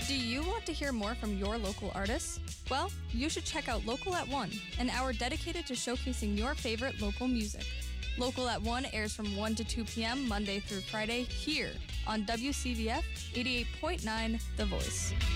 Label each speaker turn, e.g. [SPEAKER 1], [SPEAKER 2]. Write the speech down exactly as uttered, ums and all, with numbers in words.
[SPEAKER 1] Do you want to hear more from your local artists? Well, you should check out Local at one, an hour dedicated to showcasing your favorite local music. Local at one airs from one to two p.m. Monday through Friday here on W C V F eighty-eight point nine The Voice.